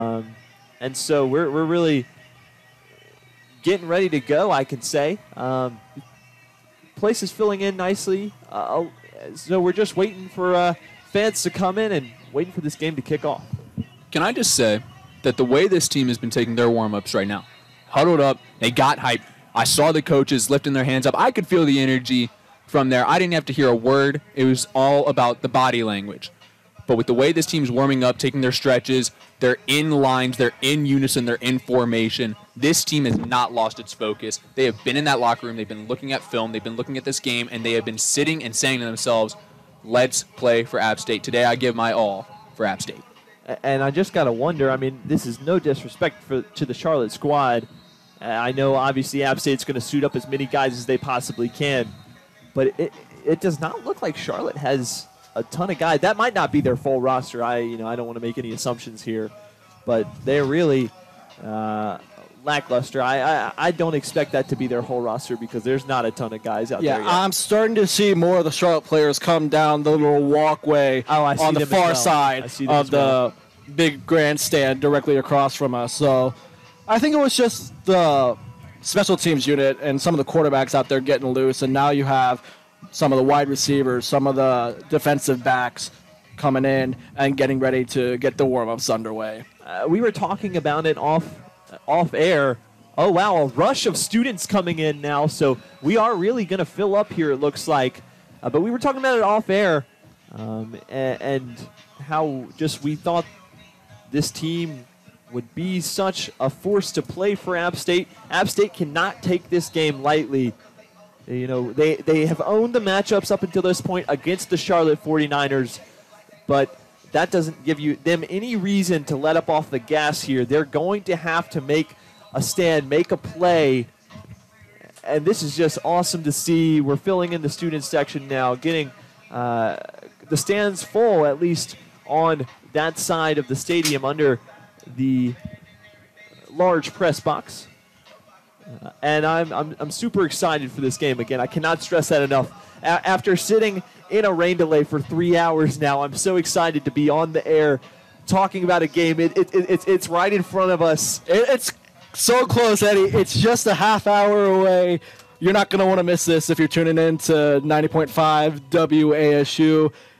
And so we're really getting ready to go, I can say. Place is filling in nicely. So we're just waiting for fans to come in and waiting for this game to kick off. Can I just say that the way this team has been taking their warm-ups right now, huddled up, they got hyped. I saw the coaches lifting their hands up. I could feel the energy from there. I didn't have to hear a word. It was all about the body language. But with the way this team's warming up, taking their stretches, they're in lines, they're in unison, they're in formation. This team has not lost its focus. They have been in that locker room. They've been looking at film. They've been looking at this game, and they have been sitting and saying to themselves, let's play for App State. Today I give my all for App State. And I just got to wonder, I mean, this is no disrespect to the Charlotte squad. I know, obviously, App State's going to suit up as many guys as they possibly can. But it does not look like Charlotte has a ton of guys. That might not be their full roster. I don't want to make any assumptions here. But they're really lackluster. I don't expect that to be their whole roster because there's not a ton of guys out there yet. I'm starting to see more of the Charlotte players come down the little walkway on the far side of the big grandstand directly across from us. So I think it was just the special teams unit and some of the quarterbacks out there getting loose, and now you have some of the wide receivers, some of the defensive backs coming in and getting ready to get the warm-ups underway. We were talking about it off air. Oh, wow, a rush of students coming in now, so we are really going to fill up here, it looks like. But we were talking about it off air and how just we thought this team would be such a force to play for App State. App State cannot take this game lightly. You know, they have owned the matchups up until this point against the Charlotte 49ers, but that doesn't give them any reason to let up off the gas here. They're going to have to make a stand, make a play, and this is just awesome to see. We're filling in the student section now, getting the stands full, at least on that side of the stadium under the large press box. And I'm super excited for this game. Again, I cannot stress that enough. After sitting in a rain delay for 3 hours now, I'm so excited to be on the air talking about a game. It's right in front of us. It's so close, Eddie. It's just a half hour away. You're not going to want to miss this if you're tuning in to 90.5 WASU.